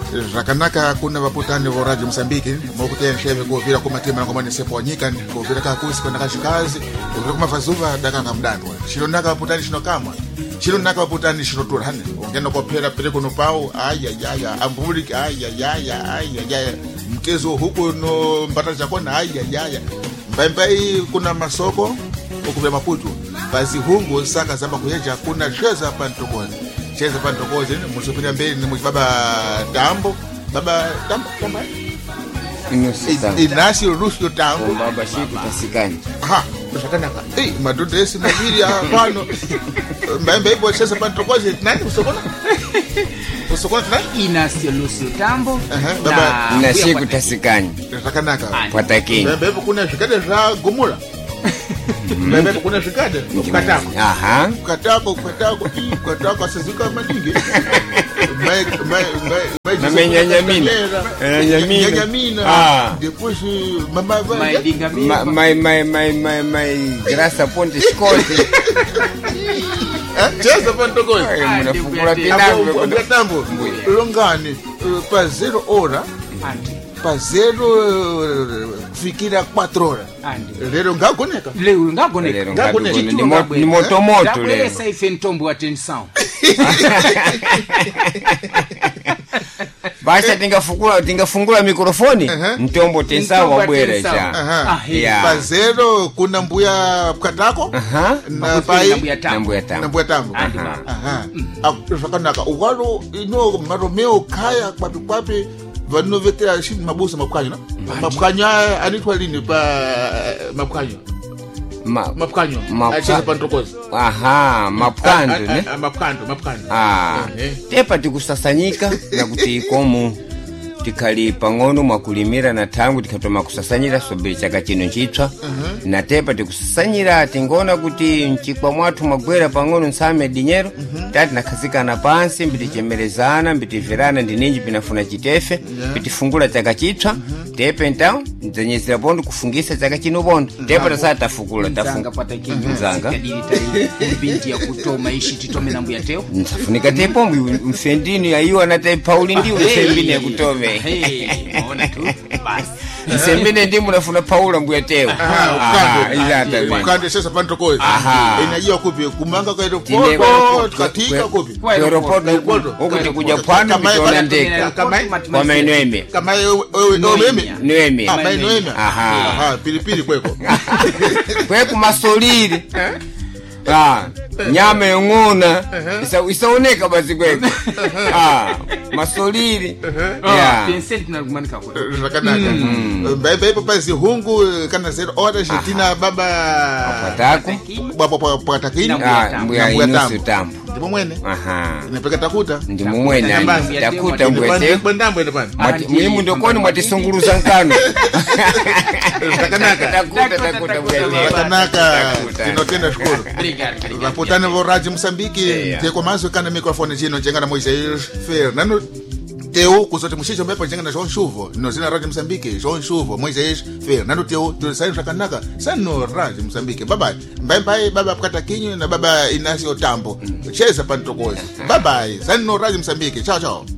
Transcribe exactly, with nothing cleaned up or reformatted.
Rakanaka kuna vaputani vo Radio Msambiki mokutena sheve kuvira kumatima ngoma ni sepo wanyika kuvira kakusi kwenda kashikazi kuvira kumafazuva dakanga mdango shilo naka vaputani shino kamwa shilo naka vaputani shino turhane ungena kwa pera pere kuno pao aya yaya ambuli aya yaya aya yaya mkezo huko no mbata chakona aya yaya mbai kuna masoko ukuvira maputu bazi hungu saka zamba kuyeja kuna sheza pantokozi cheza pantokozi musupira mbele ni baba Tambo baba Tambo kama Inosita Inasio Rusio Tambo baba shiku tasikani aha usakanaka eh madodo esi mabili hapano mbembe ipo cheza pantokozi nani usokona usokona nani Inasio Rusio Tambo baba Inasio tasikani usakanaka patakini mbembe ipo kuna shikade za gumula mbembe kuna shikade ukatako aha ukatako ukatako ukatako sazika maningi mai mai mai mai nyanyamina nyanyamina nyanyamina depois mama vai mai mai mai mai mai grasa ponte scote cheza pantokozi mnafungula kinango kwa Tambo longani pa zero hora pa zero fikira quatro horas lero ngagoneka lero ngagoneka ngagoneka ni moto moto lero essa ife ntombo atenção basta tingafungula tingafungula mikrofoni ntombo tensao wabwera cha pa zero kuna mbuya katako na pai mbuya tambo na mbuya tambo aha afakanaka uwalo ino maromeo kaya kwapi kwapi vano vetera shini mabusa mapukanya no mapukanya anitwa lini pa mapukanya ma mapukanya acheza pantokozi aha mapukando ne mapukando mapukando ah tepa tikusasanyika na kuti komu tikali pang'ono mwakulimira na tangu tikatoma kusasanyira sobiri chaka chino nchitswa na tepa tikusasanyira tingona kuti nchikwa mwathu magwera pang'ono nsame dinyero tati nakhazika na pansi mbitichemerezana mbitivirana ndininji pinafuna chitefe mbitifungula chaka chitswa tepe ntao nzanyezera pondo kufungisa chaka chino pondo tepa tasata tafukula tafungula patakinyo mzanga binti ya kutoma ishi titome na mbuya teo nsafunika tepo mfendini ya iwa na tepe pauli ndi usembini ya kutome hey maona tu basi isembene ndi munafuna Paula mbuya teo ah izata ukande sasa pantokozi inajia kupi kumanga kwa ile foto katika kupi aeroport ukuti kuja pwani mtona ndeka kwa maeneo kama wewe Noemi ah Noemi aha aha pilipili kweko kweko masoliri ah nyama yongona isa isaoneka basi kweko ah masoliri ya penseli tunakumanika kwa rakanaka bebe papa si hungu kana zero order shitina baba patako baba patakini ah mbuya inusu tambo ndipo mwene aha inapeka takuta ndimo mwene takuta mbwete bandambo ende pana mwimu ndokoni mwatisunguluza nkano rakanaka takuta takuta mbwete rakanaka tinotenda shukuru rapotane vo Radio Msambiki teko mazo kana microphone chino jenga na Moisés Fernando teu kuzote mushicho mbepo jenga na João Chuvo no zina Radio Msambiki João Chuvo Moisés Fernando teu tulisai rakanaka sano Radio Msambiki bye bye bye baba pkata kinyo na baba Inasio Tambo cheza pantokozi bye bye sano Radio Msambiki chao chao.